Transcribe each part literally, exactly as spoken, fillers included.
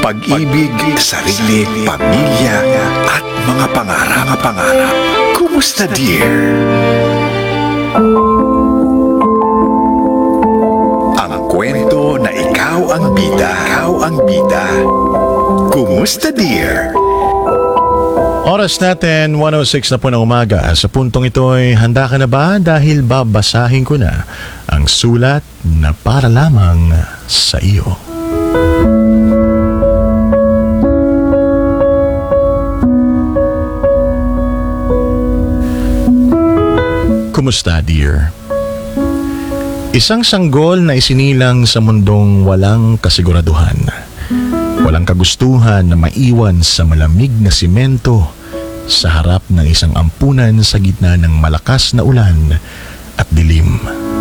Pag-ibig, sarili, pamilya, at mga pangarap-pangarap. Kumusta, dear? Ang kwento na ikaw ang bida. Ikaw ang bida. Kumusta, dear? Oras natin, one oh six na po ng umaga. Sa puntong ito ay handa ka na ba? Dahil babasahin ko na ang sulat na para lamang sa iyo. Kumusta, dear? Isang sanggol na isinilang sa mundong walang kasiguraduhan. Walang kagustuhan na maiwan sa malamig na simento sa harap ng isang ampunan sa gitna ng malakas na ulan at dilim.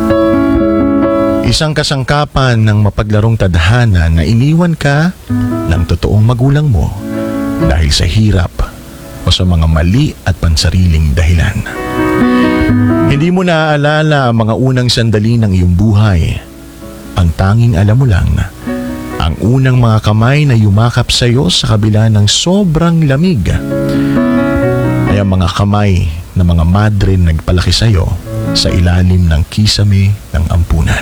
Isang kasangkapan ng mapaglarong tadhana na iniwan ka ng totoong magulang mo dahil sa hirap o sa mga mali at pansariling dahilan. Hindi mo naaalala ang mga unang sandali ng iyong buhay. Ang tanging alam mo lang, ang unang mga kamay na yumakap sa iyo sa kabila ng sobrang lamig ay ang mga kamay ng mga madre na nagpalaki sa iyo sa ilalim ng kisame ng ampunan.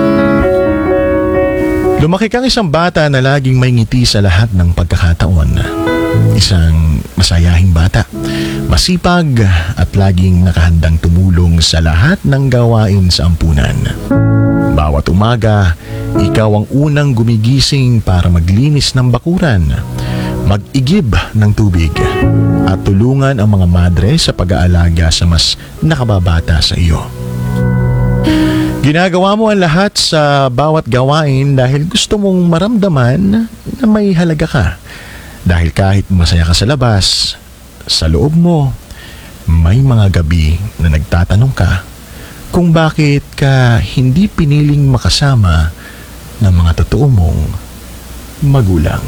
Lumaki kang isang bata na laging may ngiti sa lahat ng pagkakataon. Isang masayahing bata, masipag at laging nakahandang tumulong sa lahat ng gawain sa ampunan. Bawat umaga, ikaw ang unang gumigising para maglinis ng bakuran, mag-igib ng tubig, at tulungan ang mga madre sa pag-aalaga sa mas nakababata sa iyo. Ginagawa mo ang lahat sa bawat gawain dahil gusto mong maramdaman na may halaga ka. Dahil kahit masaya ka sa labas, sa loob mo, may mga gabi na nagtatanong ka kung bakit ka hindi piniling makasama ng mga totoo mong magulang.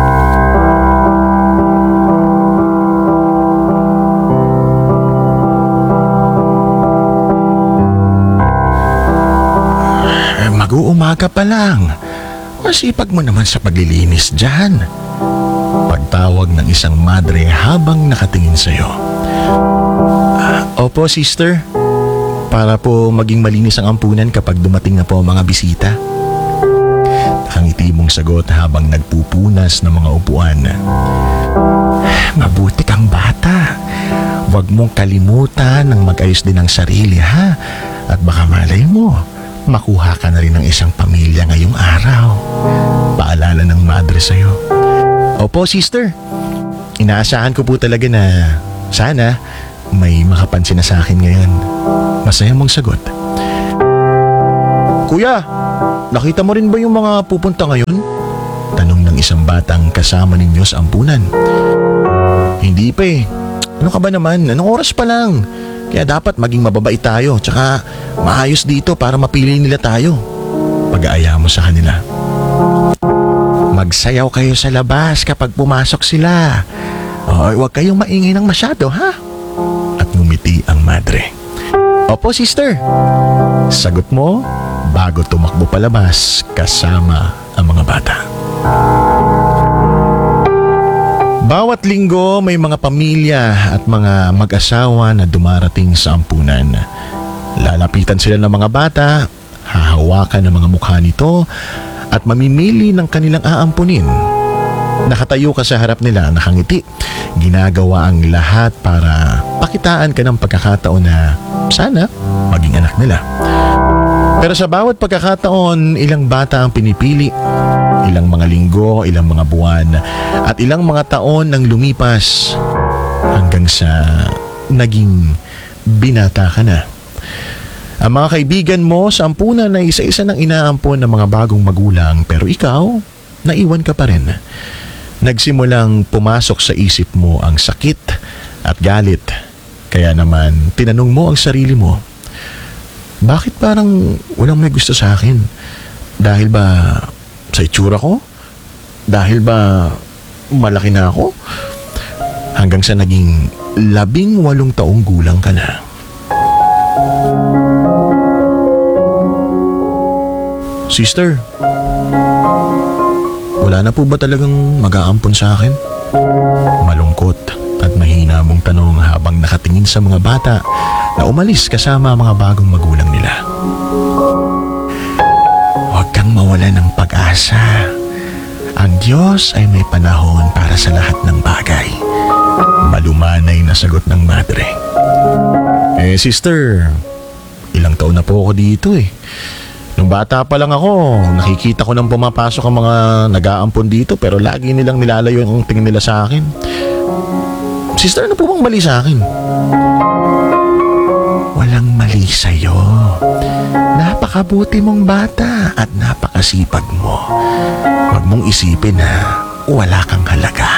Eh, mag-uumaga pa lang. Masipag mo naman sa paglilinis dyan. Pagtawag ng isang madre habang nakatingin sa iyo. Uh, Opo, sister. Para po maging malinis ang ampunan kapag dumating na po ang mga bisita. Nakangiti mong sagot habang nagpupunas ng mga upuan. Mabuti kang bata. Huwag mong kalimutan ng mag-ayos din ng sarili, ha? At baka malay mo, makuha ka na rin ng isang pamilya ngayong araw. Paalala ng madre sa iyo. Opo, sister. Inaasahan ko po talaga na sana may makapansin na sa akin ngayon. Masaya mong sagot. Kuya, nakita mo rin ba yung mga pupunta ngayon? Tanong ng isang batang kasama ninyo sa ampunan. Hindi pa eh. Ano ka ba naman? Anong oras pa lang? Kaya dapat maging mababait tayo. Tsaka maayos dito para mapili nila tayo. Pag-aaya mo sa kanila. Magsayaw kayo sa labas kapag pumasok sila. Ay, huwag kayong maingay ng masyado, ha? At ngumiti ang madre. Opo, sister. Sagot mo bago tumakbo palabas kasama ang mga bata. Bawat linggo may mga pamilya at mga mag-asawa na dumarating sa ampunan. Lalapitan sila ng mga bata, hahawakan ng mga mukha nito, at mamimili ng kanilang aampunin. Nakatayo ka sa harap nila, nakangiti. Ginagawa ang lahat para pakitaan ka ng pagkakataon na sana maging anak nila. Pero sa bawat pagkakataon, ilang bata ang pinipili. Ilang mga linggo, ilang mga buwan, at ilang mga taon ang lumipas hanggang sa naging binata ka na. Ang mga kaibigan mo sa ampunan na isa-isa nang inaampon ng mga bagong magulang, pero ikaw, naiwan ka pa rin. Nagsimulang pumasok sa isip mo ang sakit at galit. Kaya naman, tinanong mo ang sarili mo, bakit parang walang may gusto sa akin? Dahil ba sa itsura ko? Dahil ba malaki na ako? Hanggang sa naging labing walong taong gulang ka na. Sister, wala Wala na po ba talagang mag-aampon sa akin? Malungkot at mahina mong tanong habang nakatingin sa mga bata na umalis kasama ang mga bagong magulang nila. Huwag kang mawala ng pag-asa. Ang Diyos ay may panahon para sa lahat ng bagay. Malumanay na sagot ng madre. Eh sister, ilang taon na po ako dito eh. Nung bata pa lang ako, nakikita ko nang pumapasok ang mga nag-aampon dito pero lagi nilang nilalayo ang tingin nila sa akin. Sister, ano po bang mali sa akin? Walang mali sa'yo. Napakabuti mong bata at napakasipag mo. Huwag mong isipin na wala kang halaga.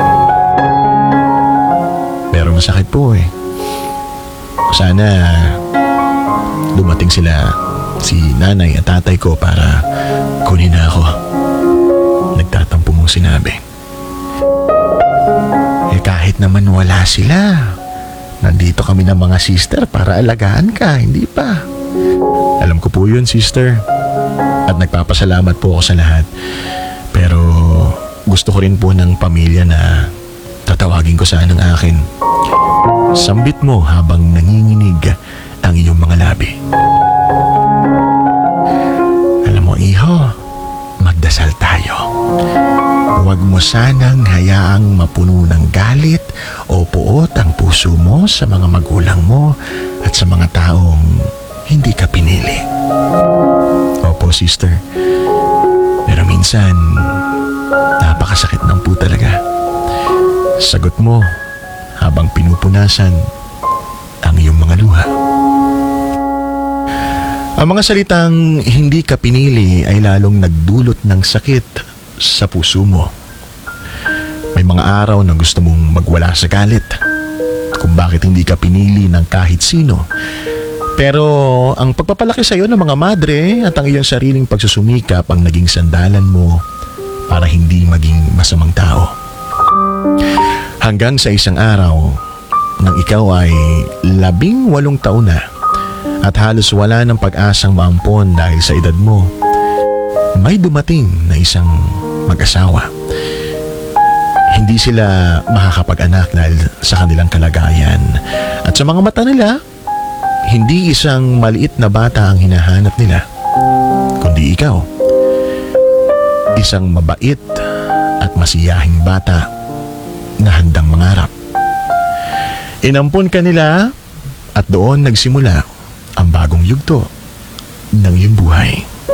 Pero masakit po eh. Sana dumating sila, si nanay at tatay ko para kunin na ako. Nagtatampo mong sinabi. Eh kahit naman wala sila, nandito kami ng mga sister para alagaan ka, hindi pa? Alam ko po yun, sister. At nagpapasalamat po ako sa lahat. Pero gusto ko rin po ng pamilya na tatawagin ko saan ang akin. Sambit mo habang nanginginig ang iyong mga labi. Alam mo, iho, magdasal tayo. Huwag mo sanang hayaang mapuno ng galit o puot ang puso mo sa mga magulang mo at sa mga taong hindi ka pinili. Opo, sister. Pero minsan, napakasakit ng po talaga. Sagot mo habang pinupunasan ang iyong mga luha. Ang mga salitang hindi ka pinili ay lalong nagdulot ng sakit sa puso mo. May mga araw na gusto mong magwala sa galit kung bakit hindi ka pinili ng kahit sino. Pero ang pagpapalaki sa iyo ng mga madre at ang iyong sariling pagsusumikap ang naging sandalan mo para hindi maging masamang tao. Hanggang sa isang araw nang ikaw ay labing walong taon na at halos wala ng pag-asang maampon dahil sa edad mo, may dumating na isang mag-asawa. Hindi sila makakapag-anak dahil sa kanilang kalagayan. At sa mga mata nila, hindi isang maliit na bata ang hinahanap nila, kundi ikaw. Isang mabait at masiyahing bata na handang mangarap. Inampon ka nila at doon nagsimula ang bagong yugto ng iyong buhay.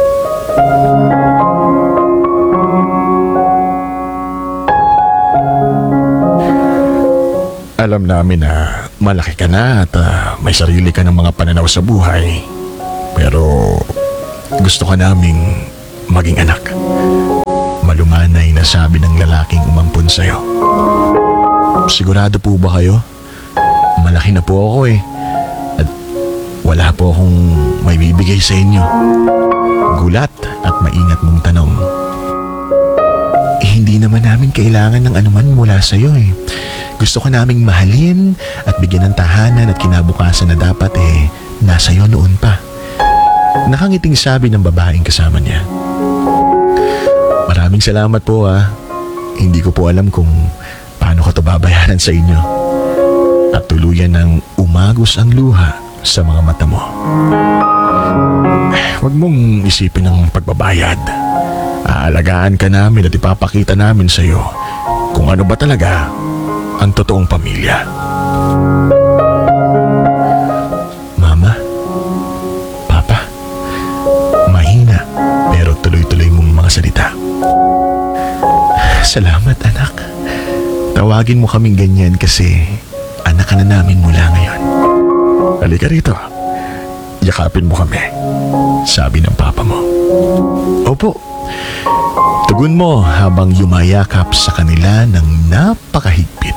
Alam namin na malaki ka na at uh, may sarili ka ng mga pananaw sa buhay. Pero gusto ka naming maging anak. Malumanay na sabi ng lalaking umampon sa'yo. Sigurado po ba kayo? Malaki na po ako eh. At wala po akong may bibigay sa inyo. Gulat at maingat mong tanong. Eh, hindi naman namin kailangan ng anuman mula sa'yo eh. Gusto ko naming mahalin at bigyan ng tahanan at kinabukasan na dapat eh nasa iyo noon pa. Nakangiting sabi ng babaeng kasama niya. Maraming salamat po ah. Hindi ko po alam kung paano ko ito babayaran sa inyo. At tuluyan ng umagos ang luha sa mga mata mo. Huwag mong isipin ang pagbabayad. Aalagaan ka namin at ipapakita namin sa iyo kung ano ba talaga ang totoong pamilya. Mama, Papa, mahina pero tuloy-tuloy mong mga salita. Salamat anak. Tawagin mo kaming ganyan kasi anak ka na namin mula ngayon. Halika rito. Yakapin mo kami, sabi ng papa mo. Opo. Tugon mo habang yumayakap sa kanila ng napakahigpit.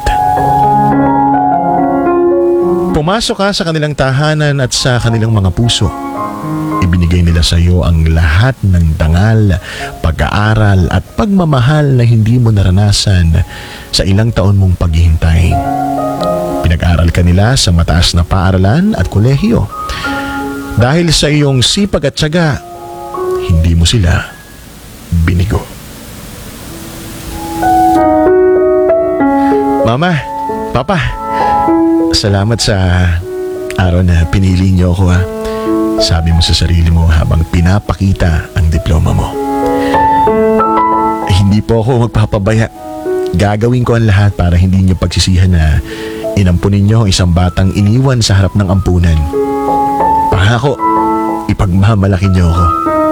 Pumasok ka sa kanilang tahanan at sa kanilang mga puso. Ibinigay nila sa iyo ang lahat ng dangal, pag-aaral at pagmamahal na hindi mo naranasan sa ilang taon mong paghihintay. Pinag-aral ka nila sa mataas na paaralan at kolehiyo. Dahil sa iyong sipag at tiyaga, hindi mo sila binigo. Mama, Papa, salamat sa araw na pinili niyo ako ha. Sabi mo sa sarili mo habang pinapakita ang diploma mo. Eh, hindi po ako magpapabaya. Gagawin ko ang lahat para hindi niyo pagsisihan na inampunin niyo ang isang batang iniwan sa harap ng ampunan. Pangako, ipagmamalaki niyo ako.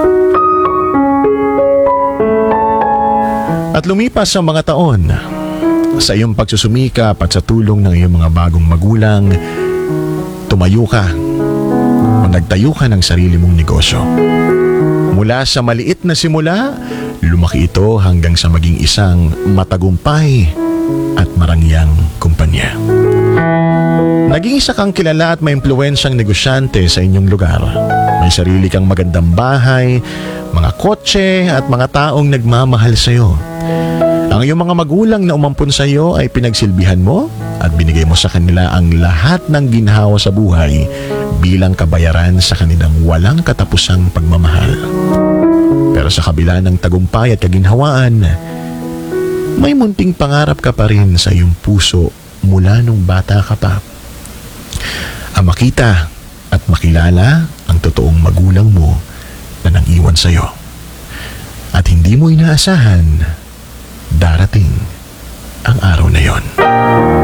At lumipas ang mga taon, sa iyong pagsusumikap at sa tulong ng iyong mga bagong magulang, tumayo ka o nagtayo ka ng sarili mong negosyo. Mula sa maliit na simula, lumaki ito hanggang sa maging isang matagumpay at marangyang kumpanya. Naging isa kang kilala at may impluwensyang negosyante sa inyong lugar. May sarili kang magandang bahay, mga kotse at mga taong nagmamahal sa iyo. Ang iyong mga magulang na umampun sa iyo ay pinagsilbihan mo at binigay mo sa kanila ang lahat ng ginhawa sa buhay bilang kabayaran sa kanilang walang katapusang pagmamahal. Pero sa kabila ng tagumpay at kaginhawaan, may munting pangarap ka pa rin sa iyong puso mula nung bata ka pa. Ang makita at makilala ang totoong magulang mo na nang-iwan sa iyo. At hindi mo inaasahan, darating ang araw na yon.